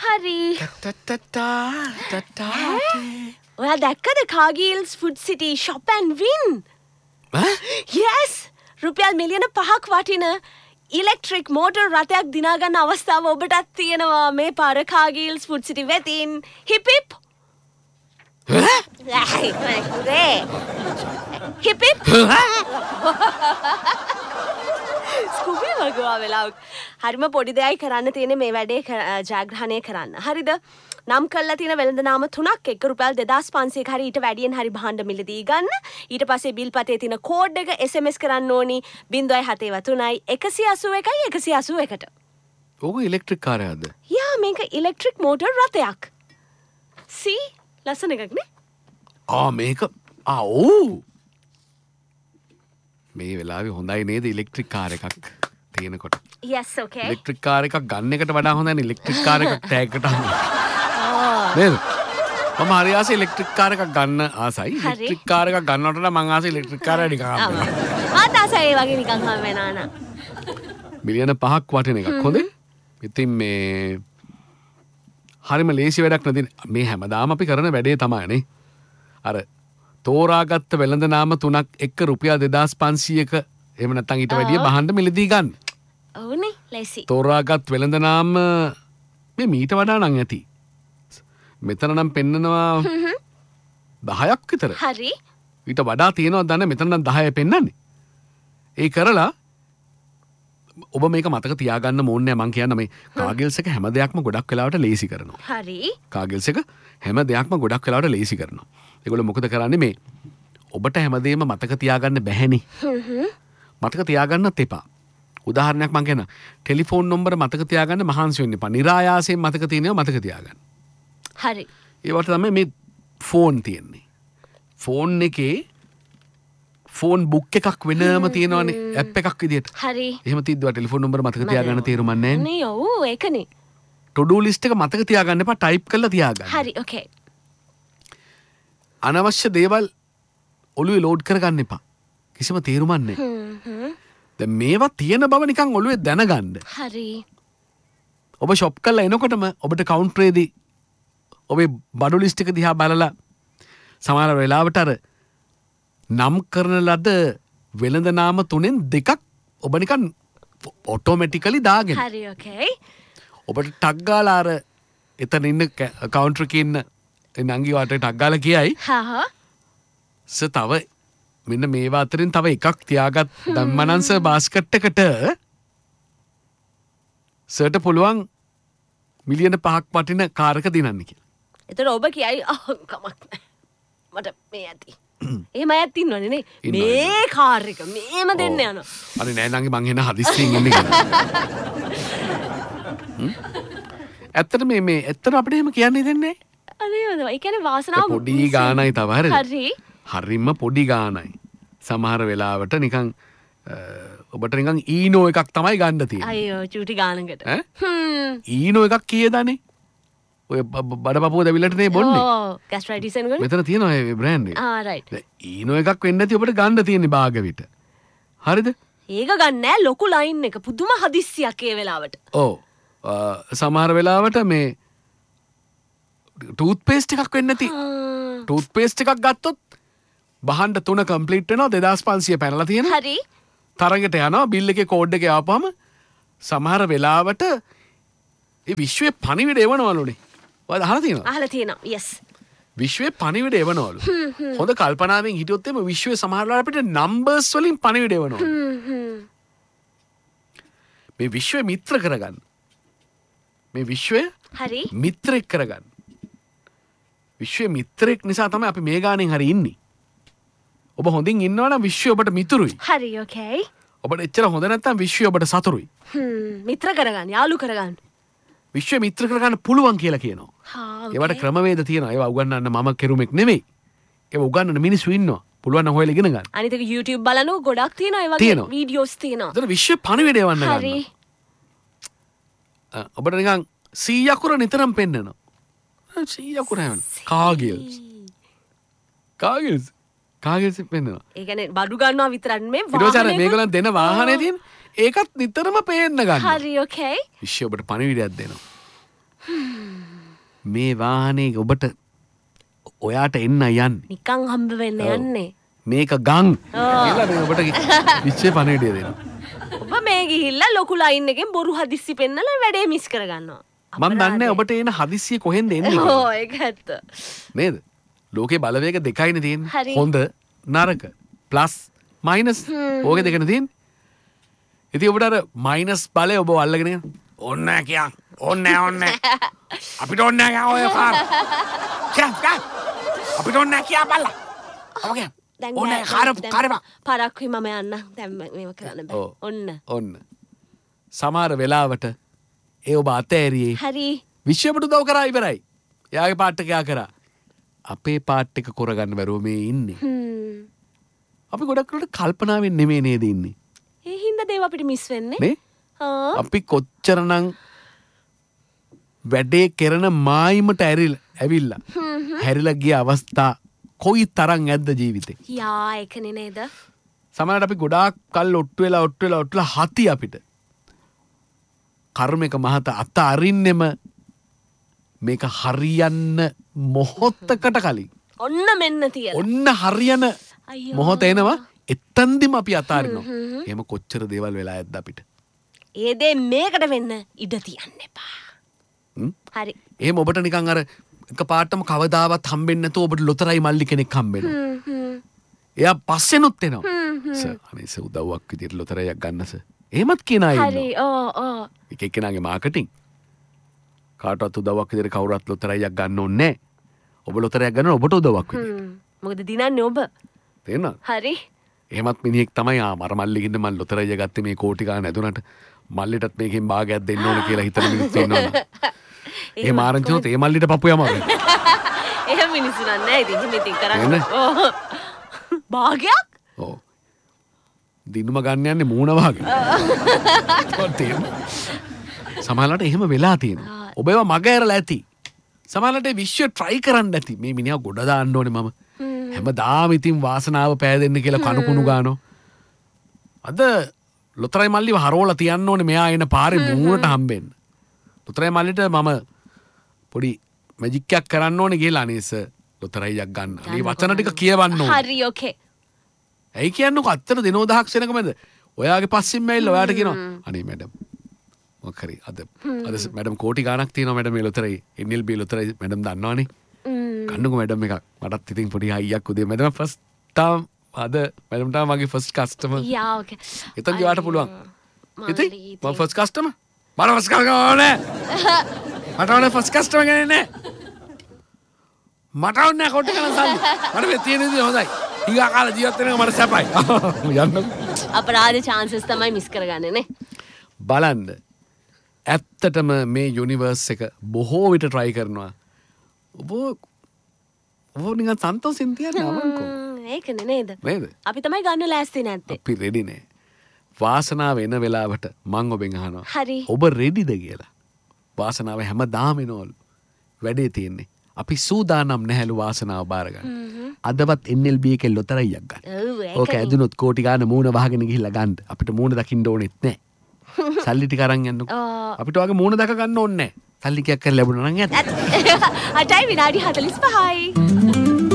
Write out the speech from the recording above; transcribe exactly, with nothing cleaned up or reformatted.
හරි. ටටටා ටටා. ඔයා දැක්කද කාගිල්ස් ෆුඩ් සිටි shop and win? ඈ? yes! රුපියල් මිලියන පහක් වටින ඉලෙක්ට්‍රික් මෝටර් රථයක් දිනා ගන්න අවස්ථාව ඔබටත් තියෙනවා මේ පාර කාගිල්ස් ෆුඩ් සිටි වෙතින්. Hip hip. Hip hip. ස්කූබී වගවා වෙලාවක්. හරිම පොඩි දෙයයි කරන්න තියෙන්නේ මේ වැඩේ ජයග්‍රහණය කරන්න. හරිද? නම් කරලා තියෙන වෙළඳ නාම තුනක් එක්ක රුපියල් දෙදාස් පන්සියයක හරි ඊට වැඩියෙන් හරි භාණ්ඩ මිලදී ගන්න. ඊට පස්සේ බිල් පතේ තියෙන කෝඩ් එක එස් එම් එස් කරන්න ඕනි ज़ीरो सात वन तीन එකසිය අසූ එකයි එකසිය අසූ එකට. ඕක ඉලෙක්ට්‍රික් කාර්යයක්ද? යා මේක ඉලෙක්ට්‍රික් මෝටර් රථයක්. සී ලස්සන එකක් නේ? ආ මේක ආ ඕ මේ වෙලාවේ හොඳයි නේද ඉලෙක්ට්‍රික් කාර් එකක් තියෙනකොට. yes okay. ඉලෙක්ට්‍රික් කාර් එකක් ගන්න එකට වඩා හොඳයි නේ ඉලෙක්ට්‍රික් කාර් එකක් ටැග් එකට අහන්න. නේද? මම හරි ආසයි ඉලෙක්ට්‍රික් කාර් එකක් ගන්න ආසයි. ඉලෙක්ට්‍රික් කාර් එකක් ගන්නවට වඩා මං ආසයි ඉලෙක්ට්‍රික් කාර් එක නිකන් හම්බ. ආත ආසයි ඒ වගේ නිකන් හම්බ වෙනා නා. මිලියන පහක් වටින එකක් හොඳේ. ඉතින් මේ හරිම ලේසි වැඩක් නැති මේ හැමදාම අපි කරන වැඩේ තමයි නේ. අර තෝරාගත්ත වෙළඳ නාම තුනක් එක්ක රුපියල් දෙදාස් පන්සියයක එහෙම නැත්නම් ඊට වැඩිය භාණ්ඩ මිලදී ගන්න. ඔව්නේ ලේසි. තෝරාගත් වෙළඳ නාම මේ මීට වඩා නම් ඇති. මෙතන නම් පෙන්නනවා දහයක් විතර. හරි. ඊට වඩා තියෙනවා දන්න මෙතන නම් දහය පෙන්නන්නේ. ඒ කරලා ඔබ මේක මතක තියාගන්න ඕනේ මං කියන්න මේ කාගිල්ස් එක හැම දෙයක්ම ගොඩක් වෙලාවට ලේසි කරනවා. හරි. කාගිල්ස් එක හැම දෙයක්ම ගොඩක් වෙලාවට ලේසි කරනවා. ඒගොල්ලෝ මොකද කරන්නේ මේ ඔබට හැමදේම මතක තියාගන්න බැහැනේ. මතක තියාගන්නත් එපා. උදාහරණයක් මං කියන්න ටෙලිෆෝන් නම්බර මතක තියාගන්න මහන්සි වෙන්න එපා. નિરાයාසයෙන් මතක තියෙනවා මතක තියාගන්න. හරි. ඒවට තමයි මේ ෆෝන් තියෙන්නේ. ෆෝන් එකේ ෆෝන් බුක් එකක් වෙනම තියෙනවානේ ඇප් එකක් විදියට. හරි. එහෙම තියද්දිවා ටෙලිෆෝන් නම්බර මතක තියාගන්න තේරුමක් නැහැ නේ. නේ ඔව් ඒකනේ. ටු ඩු ලිස්ට් එක මතක තියාගන්න එපා ටයිප් කරලා තියාගන්න. හරි ඕකේ. අනවශ්‍ය දේවල් ඔළුවේ ලෝඩ් කරගන්න එපා. කිසිම තේරුමක් නැහැ. දැන් මේවා තියෙන බව නිකන් ඔළුවේ දැනගන්න. හරි. ඔබ ෂොප් කරලා එනකොටම ඔබට කවුන්ටරේදී ඔබේ බඩු ලිස්ට් එක දිහා බලලා සමහර වෙලාවට අර නම් කරන ලද වෙළඳ නාම තුනෙන් දෙකක් ඔබ නිකන් ඔටෝමැටිකලි දාගෙන. හරි ඕකේ. ඔබට ටක් ගාලා අර එතන ඉන්න කවුන්ටර් එකේ ඉන්න නංගි වට ටක් ගාලා කියයි. හා හා. ස තව මෙන්න මේවා අතරින් තව එකක් තියාගත් ධම්මනංශ බාස්කට් එකට සර්ට පුළුවන් මිලියන පහක් වටින කාර් එක දිනන්න කියලා. එතකොට ඔබ කියයි අහ කමක් නැහැ. මට මේ ඇති. එහෙම අයත් ඉන්නවනේ නේ. මේ කාර් එක මේම දෙන්න යනවා. අනේ නෑ නංගි මං එන හදිස්සියෙන් එන්නේ කියලා. ඇත්තට මේ මේ ඇත්තට අපිට එහෙම කියන්නේ දෙන්නේ නැහැ. අනේ මම ඒ කියන්නේ වාසනාව පොඩි ගානයි තව හරිද? හරි. හරිම පොඩි ගානයි. සමහර වෙලාවට නිකන් ඔබට නිකන් ඊනෝ එකක් තමයි ගන්න තියෙන්නේ. අයියෝ චූටි ගානකට. හ්ම්. ඊනෝ එකක් කීයදානේ? ඔය බඩපපුව දැවිලට නේ බොන්නේ. ඔව් ගැස්ට්‍රයිටිස් එනකොට. මෙතන තියෙනවා මේ බ්‍රෑන්ඩ් එක. ආ රයිට්. ඊනෝ එකක් වෙන්නේ නැති ඔබට ගන්න තියෙන්නේ භාග විට. හරිද? ඒක ගන්න නෑ ලොකු ලයින් එක. පුදුම හදිස්සියක් ඒ වෙලාවට. ඔව්. සමහර වෙලාවට මේ ටූත් පේස්ට් එකක් වෙන්නේ නැති. ටූත් පේස්ට් එකක් ගත්තොත් බහන්ඩ තුන කම්ප්ලීට් වෙනවා දෙදාස් පන්සිය පැනලා තියෙනවා. හරි. තරගට යනවා බිල් එකේ කෝඩ් එක ආපුවම සමහර වෙලාවට ඒ විශ්වයේ පණිවිඩ එවනවලුනේ. ඔයාලා අහලා තියෙනවද? අහලා තියෙනවා. yes. විශ්වයේ පණිවිඩ එවනවලු. හොඳ කල්පනාවෙන් හිටියොත් එimhe විශ්වයේ සමහර වෙලාවට අපිට නම්බර්ස් වලින් පණිවිඩ එවනවලු. මේ විශ්වය මිත්‍ර කරගන්න. මේ විශ්වය හරි. මිත්‍රෙක් කරගන්න. විශ්වයේ මිත්‍රෙක් නිසා තමයි අපි මේ ගානෙන් හරි ඉන්නේ. ඔබ හොඳින් ඉන්නවා නම් විශ්වය ඔබට මිතුරුයි. හරි ඕකේ. ඔබට එච්චර හොඳ නැත්නම් විශ්වය ඔබට සතුරුයි. හ්ම් මිත්‍ර කරගන්න යාළු කරගන්න. විශ්වය මිත්‍ර කරගන්න පුළුවන් කියලා කියනවා. හා ඒවට ක්‍රමවේද තියෙනවා. ඒවා උගන්වන්න මම කෙරුමෙක් නෙමෙයි. ඒවා උගන්වන්න මිනිස්සු ඉන්නවා. පුළුවන් නම් හොයලා ඉගෙන ගන්න. අනිත් එක YouTube බලනකො ගොඩක් තියෙනවා ඒ වගේ වීඩියෝස් තියෙනවා. ඒතර විශ්වය පණිවිඩ එවන්න ගන්නවා. හරි. ඔබට නිකන් සී අකුර නිතරම පෙන්නනවා. සී අකුර හැමන. කාගිල්ස්. කාගිල්ස්. කාගිල්ස් පෙන්නනවා. ඒ කියන්නේ බඩු ගන්නවා විතරක් නෙමෙයි ඊට පස්සේ මේගොල්ලන් දෙන වාහනේ තියෙන ඒකත් නිතරම පේන්න ගන්නවා. හරි ඕකේ. විශ්වය ඔබට පණිවිඩයක් දෙනවා. මේ වාහනේ ඔබට ඔයාට එන්න යන්නේ. නිකන් හම්බ වෙන්න යන්නේ. මේක ගං කියලා මේ ඔබට විශ්ේ පණිවිඩය දෙනවා. ඔබ මේ ගිහිල්ලා ලොකු ලයින් එකෙන් බොරු හදිස්සි පෙන්නලා වැඩේ මිස් කරගන්නවා. මම දන්නේ ඔබට එන හදිස්සිය කොහෙන්ද එන්නේ කියලා. ඔව් ඒක ඇත්ත. නේද? ලෝකේ බලවේග දෙකයිනේ තියෙන්නේ. හොඳ නරක ප්ලස් මයිනස් ඕකේ දෙකනේ තියෙන්නේ. ඉතින් ඔබට අර මයිනස් බලය ඔබ අල්ලගෙන යන ඕන්න නැහැ කියන්. ඕන්න නැහැ ඕන්න නැහැ. අපිට ඕන්න නැහැ ඔය කාර. චා අපිට ඕන්න නැහැ කියා බලලා. ඔකේ. ඕන්න කාර කාරපා. පාරක් මම යන්න. දැන් මේව කරන්න බෑ. ඔන්න. ඔන්න. සමහර වෙලාවට ඒ ඔබ අතෑරියේ. හරි. විශ්වයට උදව් කරා ඉවරයි. එයාගේ පාට් එක යා කරා. අපේ පාට් එක කරගන්න බැරුව මේ ඉන්නේ. හ්ම්. අපි ගොඩක් වෙලට කල්පනාවෙන් නෙමෙයි නේද ඉන්නේ. ඒ හින්දා දේව අපිට මිස් වෙන්නේ. නේ? ආ. අපි කොච්චරනම් වැඩේ කරන මායිමට ඇරිලා ඇවිල්ලා. හැරිලා ගිය අවස්ථා කොයි තරම් ඇද්ද ජීවිතේ. යා ඒකනේ නේද? සමහරවිට අපි ගොඩාක් කල් ඔට්ටු වෙලා ඔට්ටු වෙලා ඔට්ටුලා හති අපිට. කර්මයක මහත අත අරින්නෙම මේක හරියන්න මොහොතකට කලින්. ඔන්න මෙන්න තියලා. ඔන්න හරියන මොහොත එනවා එතෙන්දිම අපි අතාරිනවා. එහෙම කොච්චර දේවල් වෙලා ඇද්ද අපිට. ඒ දේ මේකට වෙන්න ඉඩ තියන්න එපා. හරි. එහෙම ඔබට නිකන් අර එක පාටම කවදාවත් හම්බෙන්නේ නැතුව ඔබට ලොතරයි මල්ලි කෙනෙක් හම්බෙනවා. එයා පස්සෙනුත් එනවා. සර් අනේ සර් උදව්වක් විදියට ලොතරයක් ගන්න සර්. එහෙමත් කියන අය ඉන්නවා. හරි. ඕ ඕ. එක එක්කෙනාගේ මාකටිං. කාටවත් උදව්වක් විදියට කවුරුත් ලොතරයක් ගන්න ඕනේ නැහැ. ඔබ ලොතරයක් ගන්න ඔබට උදව්වක් විදියට. මොකද දිනන්නේ ඔබ. තේරෙනවද? හරි. එහෙමත් මිනිහෙක් තමයි ආ මර මල්ලිකින්ද මම ලොතරැය ගත්තේ මේ කෝටි ගාන ඇදුනට මල්ලිටත් මේකෙන් භාගයක් දෙන්න ඕන කියලා හිතන මිනිස්සු ඉන්නවා. ඒ මාරන්තිනොත් ඒ මල්ලිට පපු යමාරු. එහෙම මිනිස්සු නෑ ඉතින් එහෙම ඉතින් කරන්නේ. ඔව්. භාගයක්? ඔව්. දිනුම ගන්න යන්නේ මූණ වාගේ. සමහරවිට එහෙම වෙලා තියෙනවා. ඔබ ඒවා මග ඇරලා ඇති. සමහරවිට විශ්ව try කරන්න ඇති. මේ මිනිහා ගොඩ දාන්න ඕනේ මම. හැමදාම ඉතින් වාසනාව පෑදෙන්න කියලා කණුකුණු ගානෝ. අද ලොතරයි මල්ලිව හරවලා තියන්න ඕනේ මෙයා එන පාරේ මූණට හම්බෙන්න. ලොතරයි මල්ලිට මම පොඩි මැජික් එකක් කරන්න ඕනේ කියලා අනේස ලොතරයියක් ගන්න. මේ වචන ටික කියවන්න ඕනේ. හරි ඕකේ. ඇයි කියන්නකෝ අත්තර දෙනෝ දහක් සෙනක මැද. ඔයාගේ පස්සෙන් මැවිල්ලා ඔයාට කියනවා අනේ මැඩම් මොකක් හරි අද අද මැඩම් කෝටි ගාණක් තියෙනවා මැඩම් මේ ලොතරයි එන් එල් බී ලොතරයි මැඩම් දන්නවනේ. කන්නකෝ මැඩම් එකක් මටත් ඉතින් පොඩි හයියක් උදේ මැඩම් ෆස්ට් ටයිම් අද මැඩම් ටා මගේ ෆස්ට් කස්ටමර්. යා ඕකේ. එතන ගියාට පුළුවන්. ඉතින් මම ෆස්ට් කස්ටමර්. මම ෆස්ට් කස්ටමර් ඕනේ. මට ඕනේ ෆස්ට් කස්ටමර් කෙනෙක් නේ. මට ඕනේ කොටි කරන සල්ලි. මට මේ තියෙන දේ හොඳයි. ඊගා කාලේ ජීවත් වෙන එක මට සැපයි. යන්න. අපරාධ chances තමයි මිස් කරගන්නේ නේ. බලන්න. ඇත්තටම මේ යුනිවර්ස් එක බොහෝ විට try කරනවා. ඔබ ඔබ නිකන් සන්තෝෂෙන් තියන්නේ අවංකව. ඒකනේ නේද? නේද? අපි තමයි ගන්න ලෑස්ති නැත්තේ. අපි රෙඩි නේ. වාසනාව එන වෙලාවට මං ඔබෙන් අහනවා. හරි. ඔබ රෙඩිද කියලා. වාසනාව හැමදාම එනවලු. වැඩේ තියෙන්නේ. අපි සූදානම් නැහැලු වාසනාව බාර ගන්න. අදවත් එන් එල් බී එකේ ලොතරැයියක් ගන්න. ඔව් ඒක. ඕක ඇදුනොත් කෝටි ගාන මූණ වහගෙන ගිහිල්ලා ගන්න. අපිට මූණ දකින්න ඕනෙත් නැහැ. සල්ලි ටික අරන් යන්නකෝ. අපිට වගේ මූණ දැක ගන්න ඕනේ නැහැ. සල්ලි කීයක් කරලා ලැබුණා නම් ඇත. අටයි විනාඩි හතළිස් පහයි.